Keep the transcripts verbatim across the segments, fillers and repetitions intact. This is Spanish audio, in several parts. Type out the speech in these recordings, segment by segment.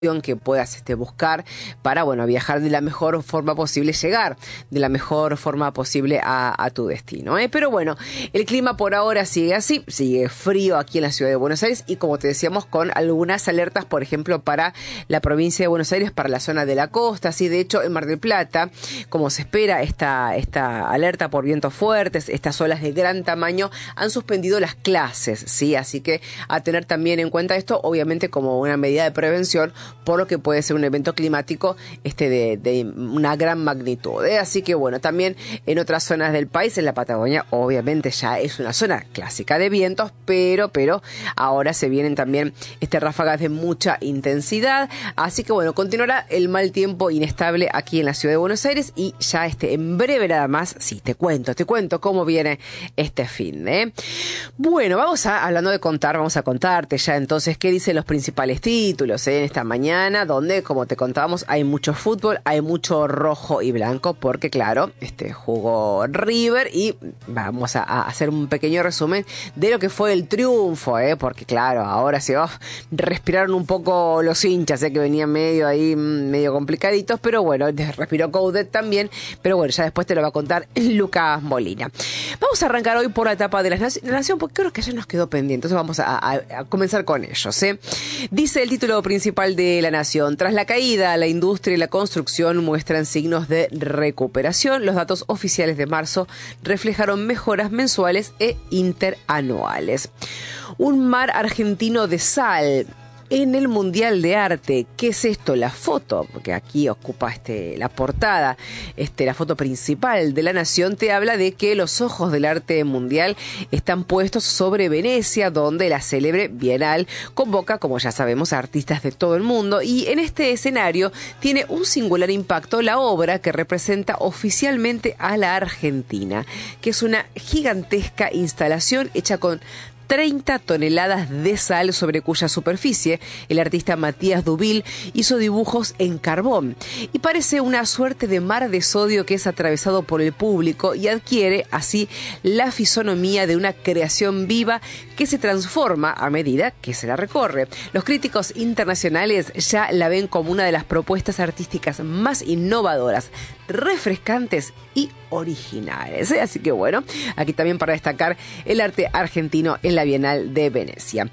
que puedas este, buscar para, bueno, viajar de la mejor forma posible, llegar de la mejor forma posible a, a tu destino, ¿eh? Pero bueno, el clima por ahora sigue así, sigue frío aquí en la ciudad de Buenos Aires y como te decíamos, con algunas alertas, por ejemplo, para la provincia de Buenos Aires, para la zona de la costa, así de hecho en Mar del Plata, como se espera, esta, esta alerta por vientos fuertes, estas olas de gran tamaño, han suspendido las clases, ¿sí? Así que a tener también en cuenta esto, obviamente como una medida de prevención, por lo que puede ser un evento climático este de, de una gran magnitud, ¿eh? Así que bueno, también en otras zonas del país, en la Patagonia, obviamente ya es una zona clásica de vientos, pero, pero ahora se vienen también este, ráfagas de mucha intensidad, así que bueno, continuará el mal tiempo inestable aquí en la ciudad de Buenos Aires y ya este, en breve nada más, sí, te cuento, te cuento cómo viene este fin, ¿eh? Bueno, vamos a, hablando de contar, vamos a contarte ya entonces qué dicen los principales títulos, ¿eh? En esta mañana. Mañana, donde, como te contábamos, hay mucho fútbol, hay mucho rojo y blanco, porque claro, este jugó River y vamos a, a hacer un pequeño resumen de lo que fue el triunfo, ¿eh? Porque claro, ahora se oh, respiraron un poco los hinchas, ¿eh? Que venían medio ahí, medio complicaditos, pero bueno, respiró Coudet también, pero bueno, ya después te lo va a contar Lucas Molina. Vamos a arrancar hoy por la etapa de la Nación, porque creo que ya nos quedó pendiente, entonces vamos a, a, a comenzar con ellos, ¿eh? Dice el título principal de La Nación: tras la caída, la industria y la construcción muestran signos de recuperación. Los datos oficiales de marzo reflejaron mejoras mensuales e interanuales. Un mar argentino de sal en el Mundial de Arte. ¿Qué es esto? La foto, porque aquí ocupa este, la portada, este, la foto principal de La Nación, te habla de que los ojos del arte mundial están puestos sobre Venecia, donde la célebre Bienal convoca, como ya sabemos, a artistas de todo el mundo, y en este escenario tiene un singular impacto la obra que representa oficialmente a la Argentina, que es una gigantesca instalación hecha con treinta toneladas de sal, sobre cuya superficie el artista Matías Dubil hizo dibujos en carbón. Y parece una suerte de mar de sodio que es atravesado por el público y adquiere así la fisonomía de una creación viva que se transforma a medida que se la recorre. Los críticos internacionales ya la ven como una de las propuestas artísticas más innovadoras, refrescantes y originales, ¿eh? Así que bueno, aquí también para destacar el arte argentino en la Bienal de Venecia.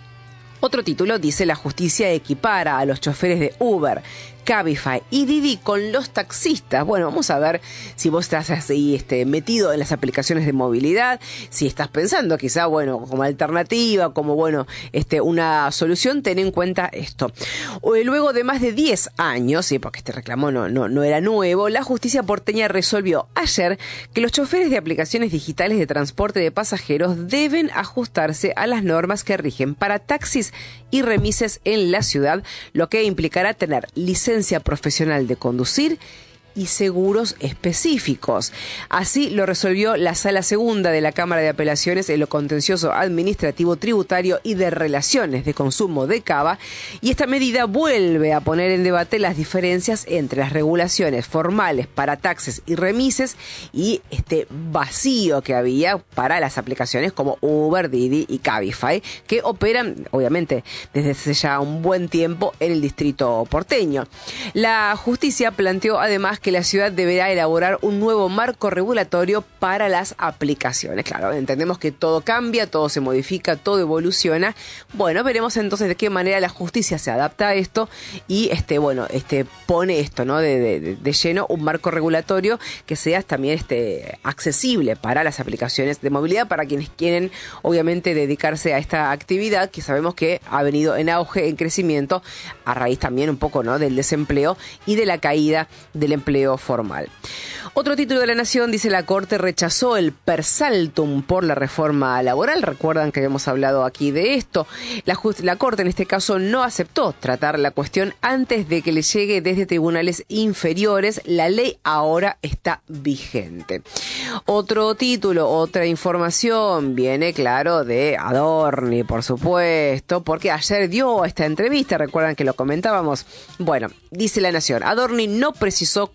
Otro título dice: la justicia equipara a los choferes de Uber, Cabify y Didi con los taxistas. Bueno, vamos a ver si vos estás así este, metido en las aplicaciones de movilidad, si estás pensando quizá, bueno, como alternativa, como, bueno, este, una solución, ten en cuenta esto. Luego de más de diez años, sí, porque este reclamo no, no, no era nuevo, la justicia porteña resolvió ayer que los choferes de aplicaciones digitales de transporte de pasajeros deben ajustarse a las normas que rigen para taxis y remises en la ciudad, lo que implicará tener licencia profesional de conducir y seguros específicos. Así lo resolvió la Sala Segunda de la Cámara de Apelaciones en lo contencioso administrativo, tributario y de relaciones de consumo de Cava, y esta medida vuelve a poner en debate las diferencias entre las regulaciones formales para taxis y remises y este vacío que había para las aplicaciones como Uber, Didi y Cabify, que operan obviamente desde hace ya un buen tiempo en el distrito porteño. La justicia planteó además que la ciudad deberá elaborar un nuevo marco regulatorio para las aplicaciones. Claro, entendemos que todo cambia, todo se modifica, todo evoluciona. Bueno, veremos entonces de qué manera la justicia se adapta a esto y este, bueno, este pone esto, ¿no? De, de, de lleno un marco regulatorio que sea también este accesible para las aplicaciones de movilidad, para quienes quieren obviamente dedicarse a esta actividad que sabemos que ha venido en auge, en crecimiento, a raíz también un poco, ¿no? Del desempleo y de la caída del empleo formal. Otro título de La Nación dice: la Corte rechazó el persaltum por la reforma laboral. Recuerdan que habíamos hablado aquí de esto. La, just- la Corte en este caso no aceptó tratar la cuestión antes de que le llegue desde tribunales inferiores. La ley ahora está vigente. Otro título, otra información, viene claro de Adorni, por supuesto, porque ayer dio esta entrevista, recuerdan que lo comentábamos. Bueno, dice La Nación: Adorni no precisó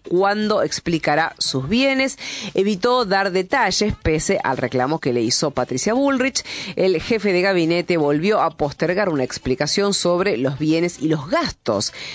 cuándo explicará sus bienes. Evitó dar detalles pese al reclamo que le hizo Patricia Bullrich. El jefe de gabinete volvió a postergar una explicación sobre los bienes y los gastos